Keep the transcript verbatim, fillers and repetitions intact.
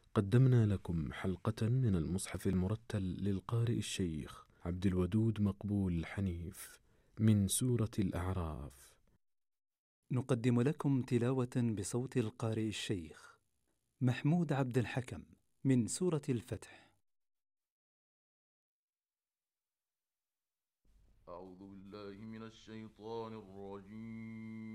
قدمنا لكم حلقة من المصحف المرتل للقارئ الشيخ عبد الودود مقبول حنيف من سورة الأعراف. نقدم لكم تلاوة بصوت القارئ الشيخ محمود عبد الحكم من سورة الفتح. أعوذ بالله من الشيطان الرجيم.